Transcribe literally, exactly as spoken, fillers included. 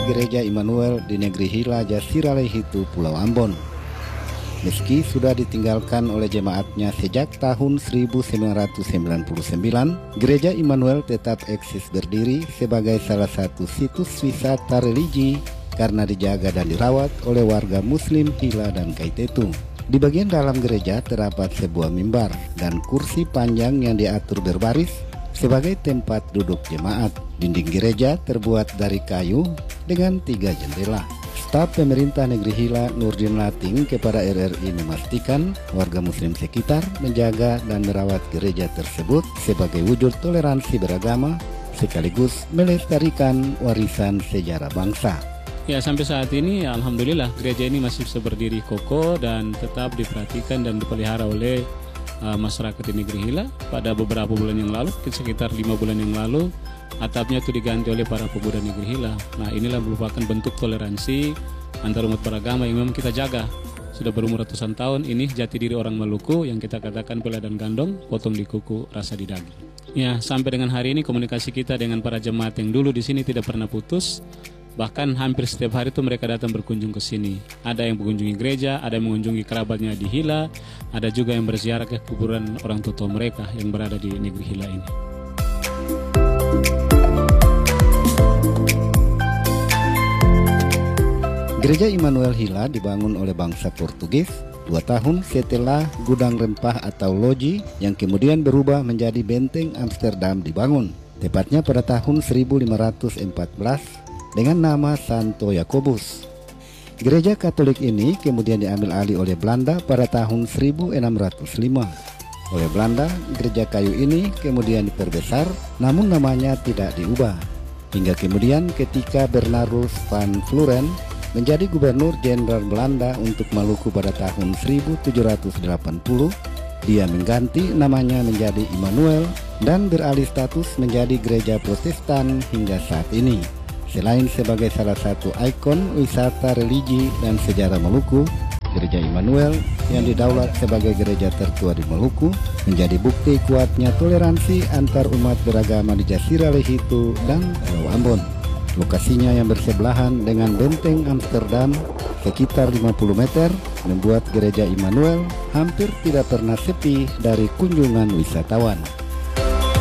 Gereja Immanuel di negeri Hila Jasirah Lehitu, Pulau Ambon. Meski sudah ditinggalkan oleh jemaatnya sejak tahun seribu sembilan ratus sembilan puluh sembilan, Gereja Immanuel tetap eksis berdiri sebagai salah satu situs wisata religi karena dijaga dan dirawat oleh warga Muslim Hila dan Kaitetu. Di bagian dalam gereja terdapat sebuah mimbar dan kursi panjang yang diatur berbaris sebagai tempat duduk jemaat. Dinding gereja terbuat dari kayu dengan tiga jendela. Staf pemerintah negeri Hila Nurdin Lating kepada R R I memastikan warga muslim sekitar menjaga dan merawat gereja tersebut sebagai wujud toleransi beragama sekaligus melestarikan warisan sejarah bangsa. Ya, sampai saat ini alhamdulillah gereja ini masih bisa berdiri kokoh dan tetap diperhatikan dan dipelihara oleh uh, masyarakat di negeri Hila. Pada beberapa bulan yang lalu, sekitar lima bulan yang lalu, atapnya itu diganti oleh para pemuda negeri Hila. Nah, inilah merupakan bentuk toleransi antar umat beragama yang memang kita jaga. Sudah berumur ratusan tahun, ini jati diri orang Maluku yang kita katakan pela dan gandong, potong di kuku, rasa di daging. Ya, sampai dengan hari ini komunikasi kita dengan para jemaat yang dulu di sini tidak pernah putus. Bahkan hampir setiap hari itu mereka datang berkunjung ke sini. Ada yang mengunjungi gereja, ada yang mengunjungi kerabatnya di Hila, ada juga yang berziarah ke kuburan orang tua mereka yang berada di negeri Hila ini. Gereja Immanuel Hila dibangun oleh bangsa Portugis dua tahun setelah gudang rempah atau loji yang kemudian berubah menjadi benteng Amsterdam dibangun. Tepatnya pada tahun seribu lima ratus empat belas dengan nama Santo Yakobus. Gereja Katolik ini kemudian diambil alih oleh Belanda pada tahun seribu enam ratus lima. Oleh Belanda, gereja kayu ini kemudian diperbesar, namun namanya tidak diubah. Hingga kemudian ketika Bernardus van Floren menjadi gubernur jenderal Belanda untuk Maluku pada tahun seribu tujuh ratus delapan puluh, dia mengganti namanya menjadi Immanuel dan beralih status menjadi gereja Protestan hingga saat ini. Selain sebagai salah satu ikon wisata religi dan sejarah Maluku, Gereja Immanuel yang didaulat sebagai gereja tertua di Maluku menjadi bukti kuatnya toleransi antar umat beragama di Jasirah Lehitu dan Pulau Ambon. Lokasinya yang bersebelahan dengan benteng Amsterdam sekitar lima puluh meter membuat Gereja Immanuel hampir tidak pernah sepi dari kunjungan wisatawan.